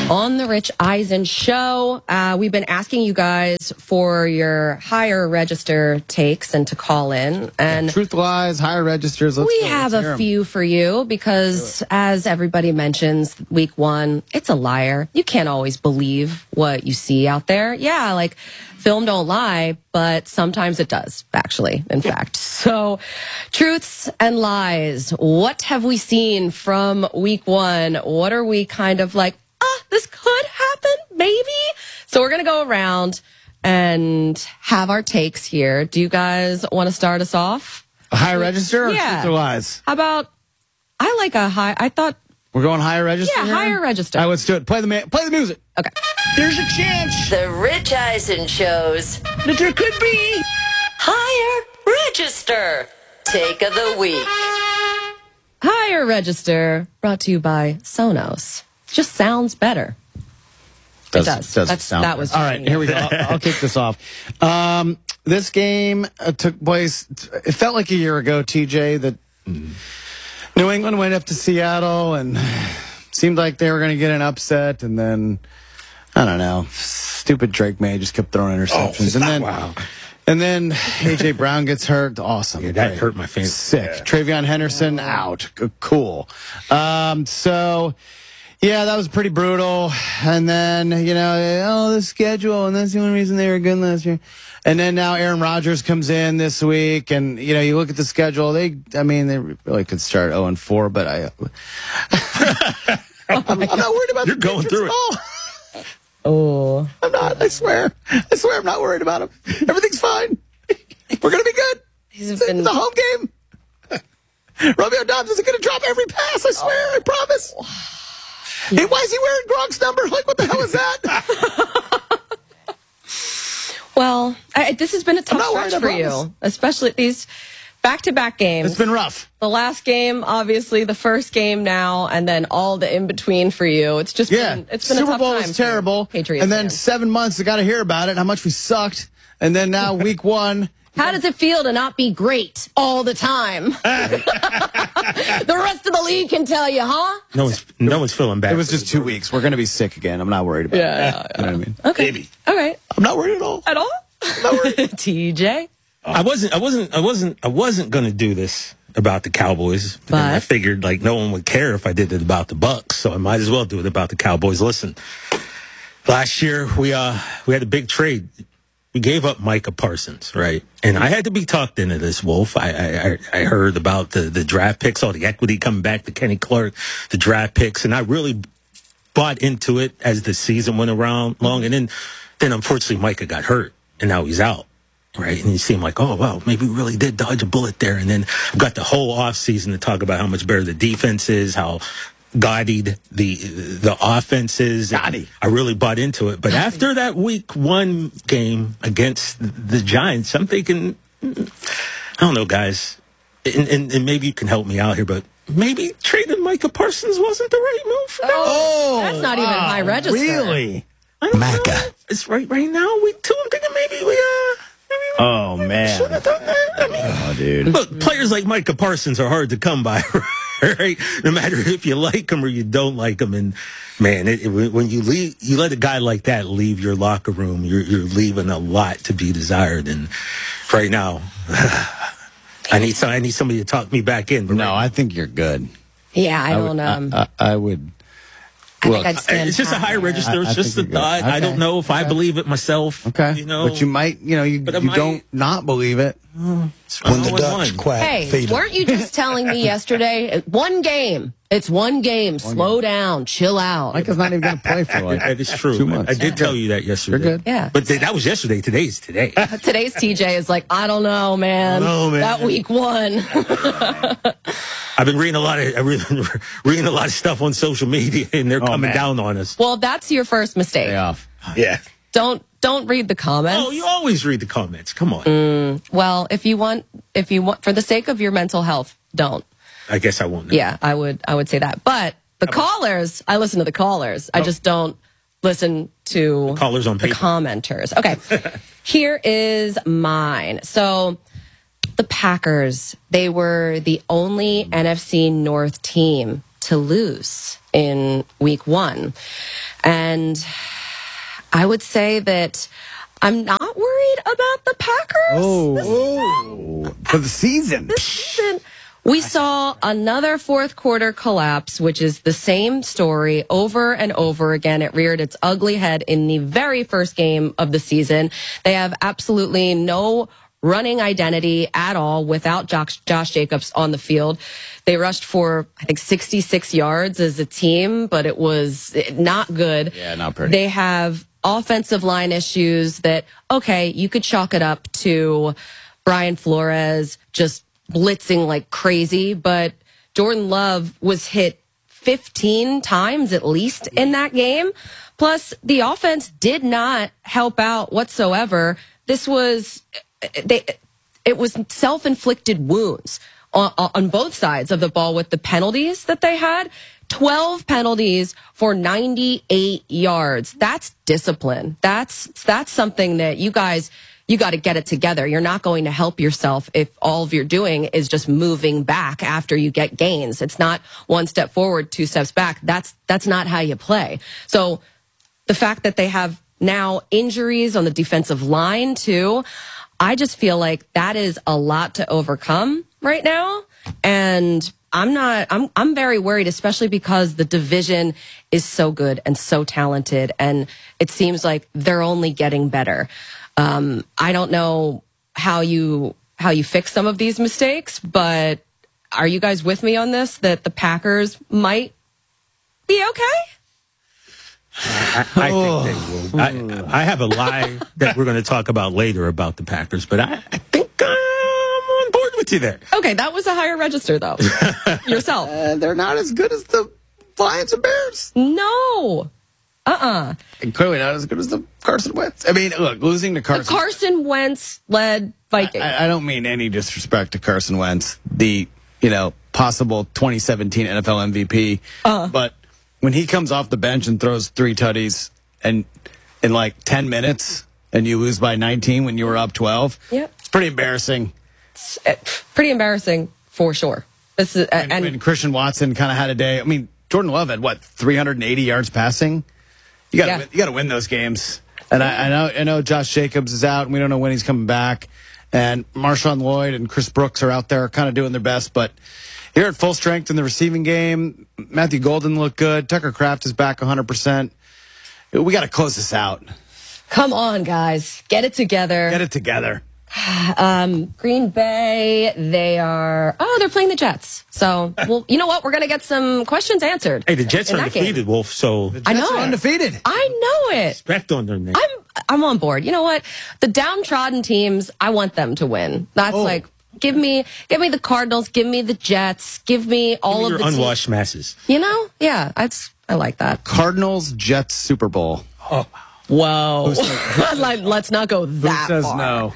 On the Rich Eisen Show, we've been asking you guys for your higher register takes and to call in. And truth, lies, higher registers. We have a few for you because, as everybody mentions, week one, it's a liar. You can't always believe what you see out there. Yeah, like film don't lie, but sometimes it does, actually, in fact. So, truths and lies. What have we seen from week one? What are we kind of like, this could happen, maybe? So we're going to go around and have our takes here. Do you guys want to start us off? A higher register or Yeah. truth or lies? How about, I like a high, I thought, We're going higher register? yeah, here? higher register. All right, let's do it. Play the music. Okay. There's a chance The Rich Eisen shows that there could be. higher register take of the week. Higher register, brought to you by Sonos. Just sounds better. It does. That was all right. Here we go. I'll kick this off. This game took place. It felt like a year ago, TJ. That New England went up to Seattle and seemed like they were going to get an upset, and then I don't know. Stupid Drake May just kept throwing interceptions, and then wow. And then AJ Brown gets hurt. Awesome. Yeah, that Great. hurt my fantasy. Sick. Yeah. Travion Henderson out. Cool. So, yeah, that was pretty brutal. And then, the schedule, and that's the only reason they were good last year. And then now Aaron Rodgers comes in this week, and, you look at the schedule, they really could start 0-4, but I'm not worried about You're the going Patriots through at it. all. Oh. I'm not. I swear I'm not worried about him. Everything's fine. We're going to be good. It's a home game. Romeo Dobbs isn't going to drop every pass, I swear. I promise. Hey, why is he wearing Gronk's number? Like, what the hell is that? Well, this has been a tough not worried, stretch I for promise. you, especially these back-to-back games. It's been rough. The last game, obviously, the first game now, and then all the in-between for you. It's just been, it's been Super a tough Bowl time was for terrible. Patriots and then fans. 7 months, I got to hear about it, how much we sucked. And then now week one. How does it feel to not be great all the time? The rest of the league can tell you, huh? No one's feeling bad. It was just 2 weeks. We're going to be sick again. I'm not worried about it. You know what I mean? Okay. Maybe. All right. I'm not worried at all. At all? Not worried. TJ? I wasn't going to do this about the Cowboys. But? And I figured no one would care if I did it about the Bucks, so I might as well do it about the Cowboys. Listen, last year we had a big trade. We gave up Micah Parsons, right? And I had to be talked into this, Wolf. I heard about the draft picks, all the equity coming back to Kenny Clark, the draft picks, and I really bought into it as the season went around long. And then unfortunately Micah got hurt, and now he's out. Right. And you seem like, oh, wow, maybe we really did dodge a bullet there. And then I've got the whole offseason to talk about how much better the defense is, how gaudied the offense is. Gaudy. I really bought into it. But after that week one game against the Giants, I'm thinking, I don't know, guys. And maybe you can help me out here, but maybe trading Micah Parsons wasn't the right move for them. Oh, that's not even high register. Really? I don't know. It's right now, week two. I'm thinking maybe we Oh, man. should have done that. I mean, Oh, dude. look, players like Micah Parsons are hard to come by, right? No matter if you like him or you don't like him. And man, when you let a guy like that leave your locker room, you're leaving a lot to be desired. And right now, I need somebody to talk me back in. But No, right I think you're good. Yeah, I don't. I would. I Look, think I'd stand it's just a pat. higher register. It's I just a think you're thought. good. I don't Okay. know if I believe it myself. Okay. But you might, you But I might- don't not believe it. When the Dutch quack, Hey, feed 'em. weren't you just telling me yesterday? One game. It's one game. Slow down. Chill out. Micah's not even going to play for that is true. 2 man. months. I did tell you that yesterday. You're good. Yeah. But that was yesterday. Today's today. Today's TJ is like, I don't know, man. That week one. I've been reading a lot of stuff on social media, and they're coming man. down on us. Well, that's your first mistake. Day off. Yeah. Don't read the comments. Oh, you always read the comments. Come on. Well, if you want, for the sake of your mental health, don't. I guess I won't. Yeah, I would say that. But the callers, I listen to the callers. I just don't listen to Callers on the paper. commenters. Okay. Here is mine. So the Packers, they were the only NFC North team to lose in week one. And I would say that I'm not worried about the Packers. For the season. This season, we saw another fourth quarter collapse, which is the same story over and over again. It reared its ugly head in the very first game of the season. They have absolutely no running identity at all without Josh Jacobs on the field. They rushed for, I think, 66 yards as a team, but it was not good. Yeah, not pretty. They have offensive line issues that, okay, you could chalk it up to Brian Flores just blitzing like crazy, but Jordan Love was hit 15 times at least in that game. Plus, the offense did not help out whatsoever. This was, it was self-inflicted wounds on both sides of the ball with the penalties that they had. 12 penalties for 98 yards. That's discipline. That's something that you got to get it together. You're not going to help yourself if all of you're doing is just moving back after you get gains. It's not one step forward, two steps back. That's not how you play. So the fact that they have now injuries on the defensive line too, I just feel like that is a lot to overcome right now. And I'm very worried, especially because the division is so good and so talented, and it seems like they're only getting better. I don't know how you fix some of these mistakes, but are you guys with me on this, that the Packers might be okay? I think they will. I have a lie that we're going to talk about later about the Packers, but I think I'm on board with you there. Okay, that was a higher register, though. Yourself. They're not as good as the Lions and Bears. No. And clearly not as good as the Carson Wentz. I mean, look, losing to Carson. The Carson Wentz-led Vikings. I don't mean any disrespect to Carson Wentz, the possible 2017 NFL MVP. But when he comes off the bench and throws 3 tutties and in like 10 minutes and you lose by 19 when you were up 12, Yep. It's pretty embarrassing. It's pretty embarrassing for sure. This is And Christian Watson kind of had a day. I mean, Jordan Love had 380 yards passing. You got to win those games. And I know Josh Jacobs is out, and we don't know when he's coming back. And Marshawn Lloyd and Chris Brooks are out there kind of doing their best. But here at full strength in the receiving game, Matthew Golden looked good. Tucker Kraft is back 100%. We got to close this out. Come on, guys. Get it together. Get it together. Green Bay, they're playing the Jets. So, well, you know what? We're going to get some questions answered. Hey, the Jets are undefeated, Wolf, so The Jets are undefeated. I know it. respect on their name. I'm on board. You know what? The downtrodden teams, I want them to win. That's like, give me the Cardinals, give me the Jets, give me all of your the unwashed masses. You know? Yeah, I like that. Cardinals, Jets, Super Bowl. Whoa. Let's not go that Who says far. no?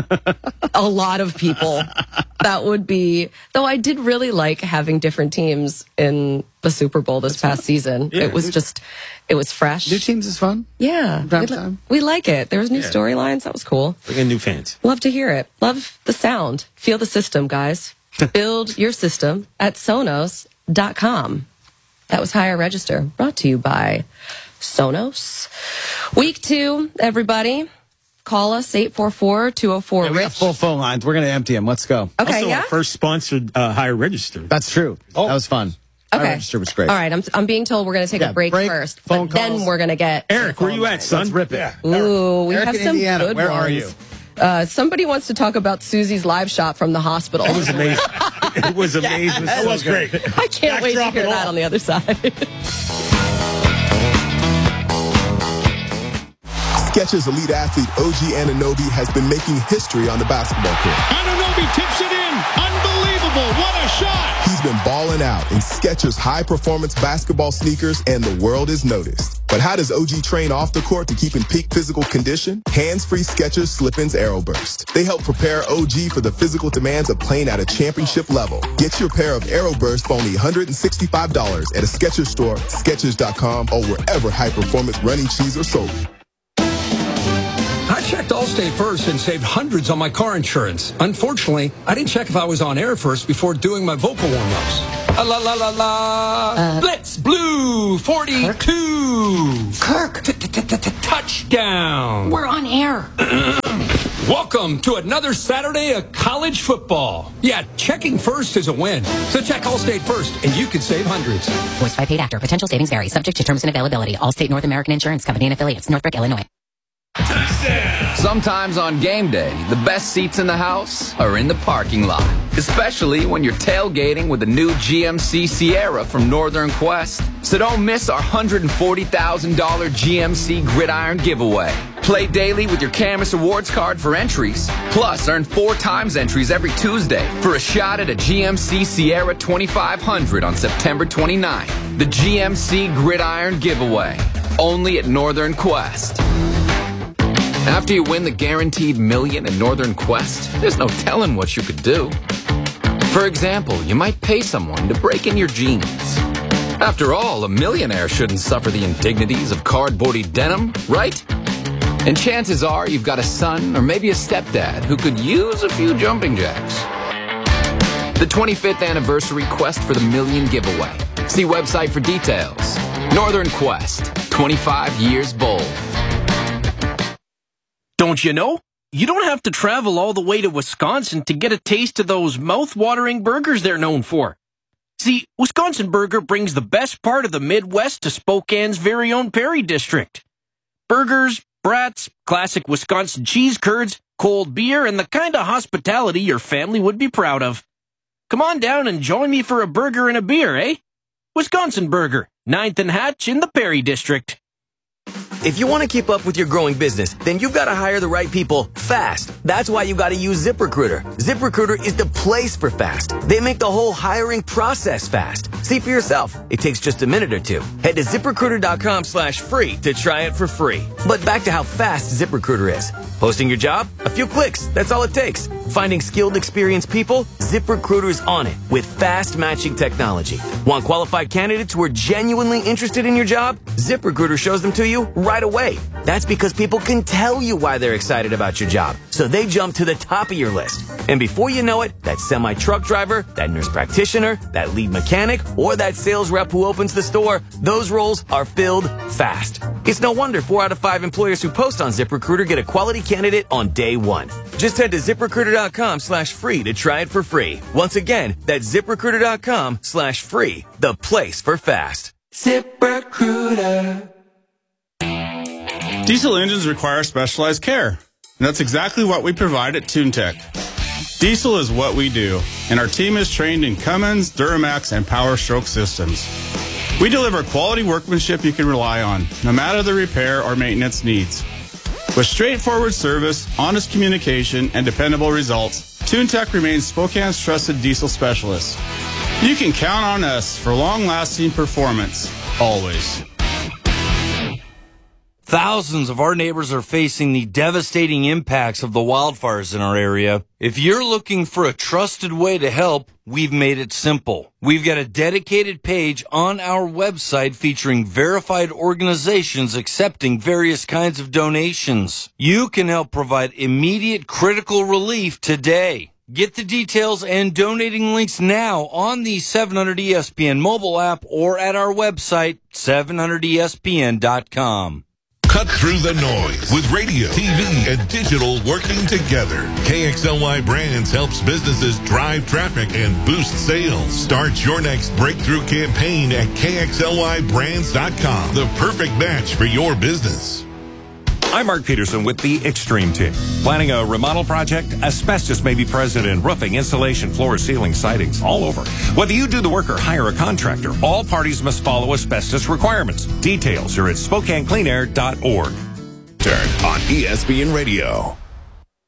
A lot of people. That would be, though I did really like having different teams in the Super Bowl this past season. Yeah. It was fresh. New teams is fun. Yeah. Prime time. We like it. There was new storylines. That was cool. Bring in new fans. Love to hear it. Love the sound. Feel the system, guys. Build your system at Sonos.com. That was Higher Register, brought to you by Sonos. Week 2, everybody. Call us, 844-204-RICH. We got full phone lines. We're going to empty them. Let's go. Okay, Also, yeah? our first sponsored Higher Register. That's true. That was fun. Okay. Our register was great. All right, I'm being told we're going to take a break first, phone but then calls. we're going to get Eric, where you at, son? Let's rip it. Ooh, we Eric have in some Indiana, good where ones. are you? Somebody wants to talk about Susie's live shot from the hospital. It was amazing. It was amazing. That was great. I can't wait to Backdrop hear and that all. on the other side. Skechers elite athlete OG Anunoby has been making history on the basketball court. Anunoby tips it in. Unbelievable. What a shot. He's been balling out in Skechers high-performance basketball sneakers, and the world is noticed. But how does OG train off the court to keep in peak physical condition? Hands-free Skechers Slip-ins AeroBurst. They help prepare OG for the physical demands of playing at a championship level. Get your pair of AeroBurst for only $165 at a Skechers store, Skechers.com, or wherever high-performance running shoes are sold. I checked Allstate first and saved hundreds on my car insurance. Unfortunately, I didn't check if I was on air first before doing my vocal warm-ups. La la la la. Blitz Blue 42. Kirk. Touchdown. We're on air. Welcome to another Saturday of college football. Yeah, checking first is a win. So check Allstate first, and you can save hundreds. Voiced by paid actor. Potential savings vary. Subject to terms and availability. Allstate North American Insurance Company and affiliates. Northbrook, Illinois. Sometimes on game day, the best seats in the house are in the parking lot. Especially when you're tailgating with the new GMC Sierra from Northern Quest. So don't miss our $140,000 GMC Gridiron giveaway. Play daily with your Camus Awards card for entries. Plus, earn 4 times entries every Tuesday for a shot at a GMC Sierra 2500 on September 29th. The GMC Gridiron giveaway. Only at Northern Quest. After you win the guaranteed million in Northern Quest, there's no telling what you could do. For example, you might pay someone to break in your jeans. After all, a millionaire shouldn't suffer the indignities of cardboardy denim, right? And chances are you've got a son or maybe a stepdad who could use a few jumping jacks. The 25th anniversary Quest for the Million giveaway. See website for details. Northern Quest, 25 years bold. Don't you know? You don't have to travel all the way to Wisconsin to get a taste of those mouth-watering burgers they're known for. See, Wisconsin Burger brings the best part of the Midwest to Spokane's very own Perry District. Burgers, brats, classic Wisconsin cheese curds, cold beer, and the kind of hospitality your family would be proud of. Come on down and join me for a burger and a beer, eh? Wisconsin Burger, 9th and Hatch in the Perry District. If you want to keep up with your growing business, then you've got to hire the right people fast. That's why you got to use ZipRecruiter. ZipRecruiter is the place for fast. They make the whole hiring process fast. See for yourself. It takes just a minute or two. Head to ZipRecruiter.com/free to try it for free. But back to how fast ZipRecruiter is. Posting your job? A few clicks. That's all it takes. Finding skilled, experienced people? ZipRecruiter's on it with fast matching technology. Want qualified candidates who are genuinely interested in your job? ZipRecruiter shows them to you right away. That's because people can tell you why they're excited about your job, so they jump to the top of your list. And before you know it, that semi-truck driver, that nurse practitioner, that lead mechanic, or that sales rep who opens the store, those roles are filled fast. It's no wonder 4 out of 5 employers who post on ZipRecruiter get a quality candidate on day one. Just head to ZipRecruiter.com/free to try it for free. Once again, that's ZipRecruiter.com/free, the place for fast. ZipRecruiter. Diesel engines require specialized care, and that's exactly what we provide at TuneTech. Diesel is what we do, and our team is trained in Cummins, Duramax, and Power Stroke systems. We deliver quality workmanship you can rely on, no matter the repair or maintenance needs. With straightforward service, honest communication, and dependable results, TuneTech remains Spokane's trusted diesel specialist. You can count on us for long-lasting performance, always. Thousands of our neighbors are facing the devastating impacts of the wildfires in our area. If you're looking for a trusted way to help, we've made it simple. We've got a dedicated page on our website featuring verified organizations accepting various kinds of donations. You can help provide immediate critical relief today. Get the details and donating links now on the 700ESPN mobile app or at our website, 700ESPN.com. Cut through the noise with radio, TV, and digital working together. KXLY Brands helps businesses drive traffic and boost sales. Start your next breakthrough campaign at KXLYBrands.com. The perfect match for your business. I'm Mark Peterson with the Extreme Team. Planning a remodel project? Asbestos may be present in roofing, insulation, floors, ceilings, sidings, all over. Whether you do the work or hire a contractor, all parties must follow asbestos requirements. Details are at SpokaneCleanAir.org. Turn on ESPN Radio.